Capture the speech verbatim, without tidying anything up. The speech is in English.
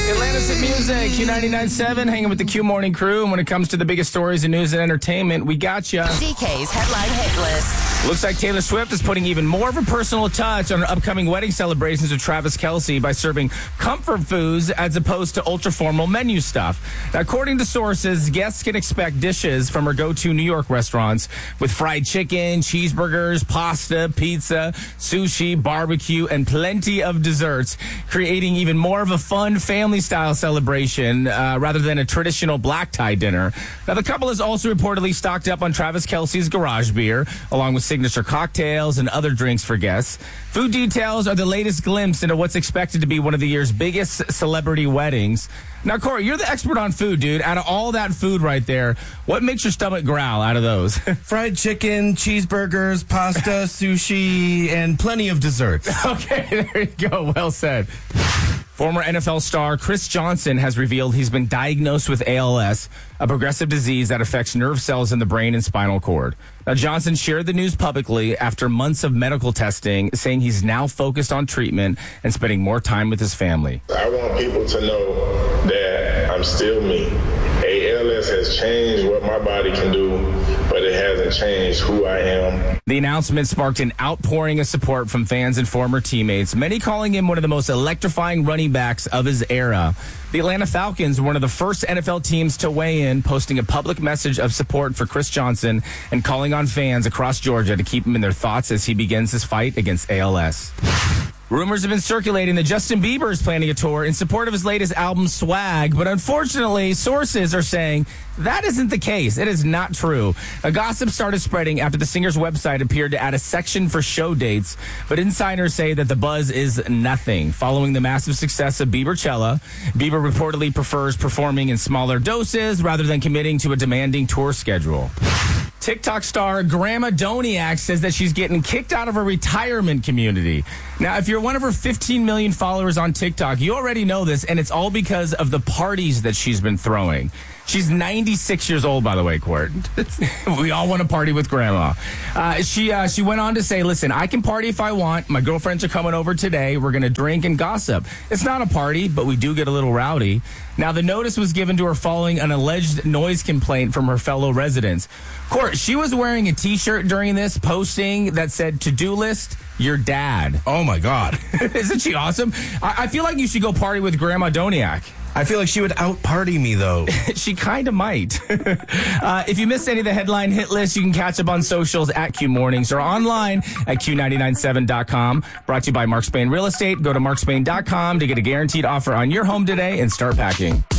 Atlantis at Music, Q ninety-nine point seven, hanging with the Q Morning Crew. And when it comes to the biggest stories in news and entertainment, we got ya. D K's Headline Hit List. Looks like Taylor Swift is putting even more of a personal touch on her upcoming wedding celebrations with Travis Kelce by serving comfort foods as opposed to ultra-formal menu stuff. Now, according to sources, guests can expect dishes from her go-to New York restaurants with fried chicken, cheeseburgers, pasta, pizza, sushi, barbecue, and plenty of desserts, creating even more of a fun family-style celebration uh, rather than a traditional black tie dinner. Now, the couple is also reportedly stocked up on Travis Kelce's garage beer, along with signature cocktails and other drinks for guests. Food details are the latest glimpse into what's expected to be one of the year's biggest celebrity weddings. Now, Corey, you're the expert on food, dude. Out of all that food right there, what makes your stomach growl out of those? Fried chicken, cheeseburgers, pasta, sushi, and plenty of desserts. Okay, there you go. Well said. Former N F L star Chris Johnson has revealed he's been diagnosed with A L S, a progressive disease that affects nerve cells in the brain and spinal cord. Now, Johnson shared the news publicly after months of medical testing, saying he's now focused on treatment and spending more time with his family. I want people to know that I'm still me. A L S has changed what my body can do, but it hasn't changed who I am. The announcement sparked an outpouring of support from fans and former teammates, many calling him one of the most electrifying running backs of his era. The Atlanta Falcons were one of the first N F L teams to weigh in, posting a public message of support for Chris Johnson and calling on fans across Georgia to keep him in their thoughts as he begins his fight against A L S. Rumors have been circulating that Justin Bieber is planning a tour in support of his latest album, Swag, but unfortunately, sources are saying that isn't the case. It is not true. A gossip started spreading after the singer's website appeared to add a section for show dates, but insiders say that the buzz is nothing. Following the massive success of Biebercella, Bieber reportedly prefers performing in smaller doses rather than committing to a demanding tour schedule. TikTok star Grandma Doniak says that she's getting kicked out of her retirement community. Now, if you're one of her fifteen million followers on TikTok, you already know this, and it's all because of the parties that she's been throwing. She's ninety-six years old, by the way, Court. We all want to party with Grandma. Uh, she uh, she went on to say, listen, I can party if I want. My girlfriends are coming over today. We're going to drink and gossip. It's not a party, but we do get a little rowdy. Now, the notice was given to her following an alleged noise complaint from her fellow residents. Court, she was wearing a T-shirt during this, posting that said, to-do list, your dad. Oh, my God. Isn't she awesome? I, I feel like you should go party with Grandma Doniak. I feel like she would out-party me, though. She kind of might. uh, if you missed any of the headline hit list, you can catch up on socials at Q Mornings or online at Q nine nine seven dot com. Brought to you by Mark Spain Real Estate. Go to mark spain dot com to get a guaranteed offer on your home today and start packing.